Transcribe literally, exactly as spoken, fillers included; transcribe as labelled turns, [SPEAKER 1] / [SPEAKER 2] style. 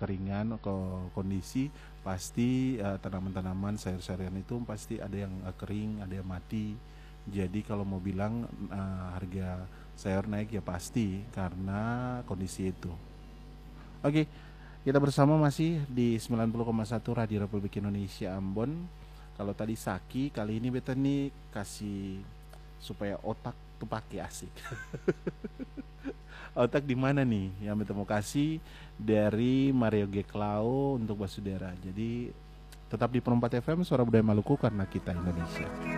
[SPEAKER 1] kekeringan ke kondisi, pasti uh, tanaman-tanaman sayur-sayuran itu pasti ada yang uh, kering, ada yang mati. Jadi kalau mau bilang uh, harga sayur naik ya pasti karena kondisi itu. Oke, kita bersama masih di sembilan puluh koma satu Radio Republik Indonesia Ambon. Kalau tadi Saki, kali ini beta nih kasih supaya otak tuh pakai asik. Otak di mana nih? Yang beta mau kasih dari Mario G. Clau untuk Basudara. Jadi tetap di Perempat F M Suara Budaya Maluku karena kita Indonesia.